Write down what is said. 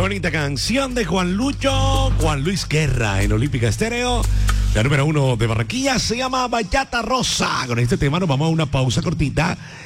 bonita canción de Juan Luis Guerra en Olímpica Estéreo. La número 1 de Barranquilla se llama Bachata Rosa. Con este tema nos vamos a una pausa cortita.